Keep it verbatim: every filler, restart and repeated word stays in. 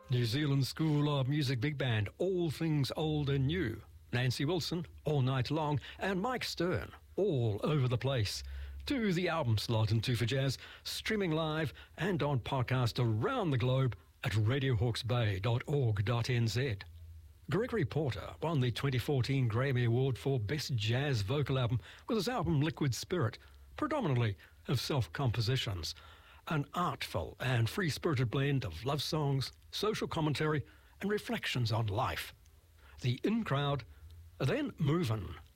New Zealand School of Music Big Band, All Things Old and New. Nancy Wilson, All Night Long, and Mike Stern, All Over the Place. To the album slot and two for jazz, streaming live and on podcast around the globe at radio hawke's bay dot org dot n z. Gregory Porter won the twenty fourteen Grammy Award for Best Jazz Vocal Album with his album Liquid Spirit, predominantly of self-compositions. An artful and free-spirited blend of love songs, social commentary and reflections on life. The In Crowd, Then Movin'.